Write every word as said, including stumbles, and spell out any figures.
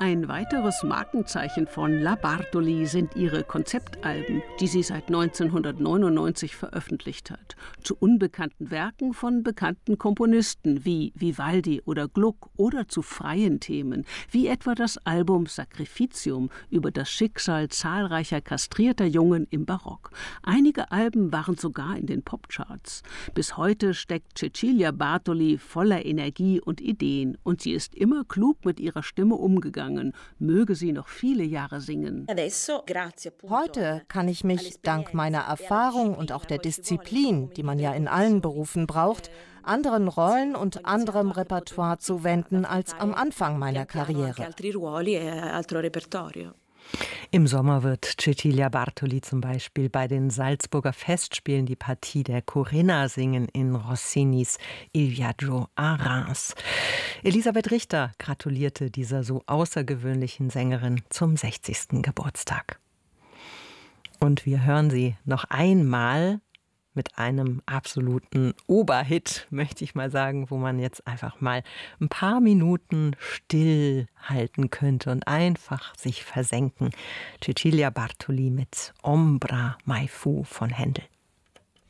Ein weiteres Markenzeichen von La Bartoli sind ihre Konzeptalben, die sie seit neunzehnhundertneunundneunzig veröffentlicht hat. Zu unbekannten Werken von bekannten Komponisten wie Vivaldi oder Gluck oder zu freien Themen, wie etwa das Album Sacrificium über das Schicksal zahlreicher kastrierter Jungen im Barock. Einige Alben waren sogar in den Popcharts. Bis heute steckt Cecilia Bartoli voller Energie und Ideen und sie ist immer klug mit ihrer Stimme umgegangen. Möge sie noch viele Jahre singen. Heute kann ich mich dank meiner Erfahrung und auch der Disziplin, die man ja in allen Berufen braucht, anderen Rollen und anderem Repertoire zuwenden als am Anfang meiner Karriere. Im Sommer wird Cecilia Bartoli zum Beispiel bei den Salzburger Festspielen die Partie der Corinna singen in Rossinis Il Viaggio a Reims. Elisabeth Richter gratulierte dieser so außergewöhnlichen Sängerin zum sechzigsten Geburtstag. Und wir hören sie noch einmal mit einem absoluten Oberhit, möchte ich mal sagen, wo man jetzt einfach mal ein paar Minuten stillhalten könnte und einfach sich versenken. Cecilia Bartoli mit Ombra mai fu von Händel.